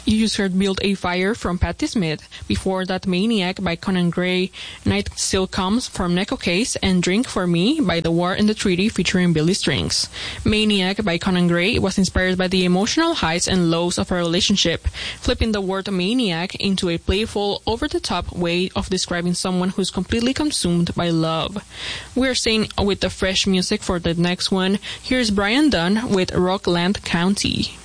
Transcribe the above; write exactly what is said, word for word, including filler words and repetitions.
You just heard Build a Fire from Patti Smith. Before that, Maniac by Conan Gray, Night Still Comes from Neko Case, and Drink for Me by The War and the Treaty featuring Billy Strings. Maniac by Conan Gray was inspired by the emotional highs and lows of a relationship, flipping the word maniac into a playful, over-the-top way of describing someone who's completely consumed by love. We're staying with the fresh music for the next one. Here's Brian Dunn with Rockland County.